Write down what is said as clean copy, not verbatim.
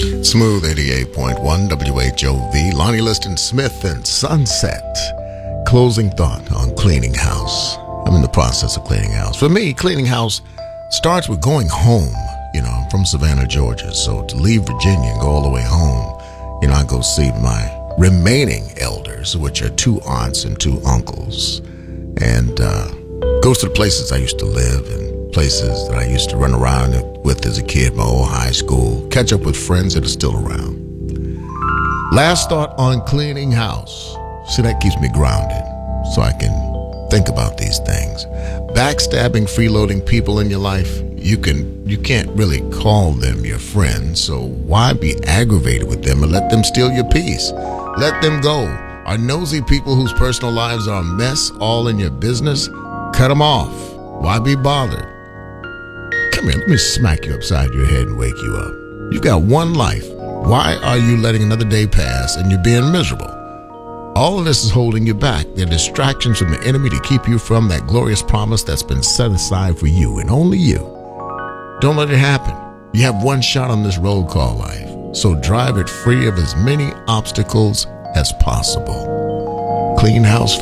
Smooth 88.1 WHOV, Lonnie Liston Smith and Sunset. Closing thought on cleaning house. I'm in the process of cleaning house. For me, cleaning house starts with going home. I'm from Savannah, Georgia, so to leave Virginia and go all the way home, I go see my remaining elders, which are 2 aunts and 2 uncles, and goes to the places I used to live and places that I used to run around with as a kid, my old high school, catch up with friends that are still around. Last thought on cleaning house. See, that keeps me grounded so I can think about these things. Backstabbing, freeloading people in your life, you can't really call them your friends, so why be aggravated with them and let them steal your peace? Let them go. Are nosy people whose personal lives are a mess all in your business? Cut them off. Why be bothered? Come here, let me smack you upside your head and wake you up. You've got one life. Why are you letting another day pass and you're being miserable? All of this is holding you back. They're distractions from the enemy to keep you from that glorious promise that's been set aside for you and only you. Don't let it happen. You have one shot on this road called life, so drive it free of as many obstacles as possible. Clean house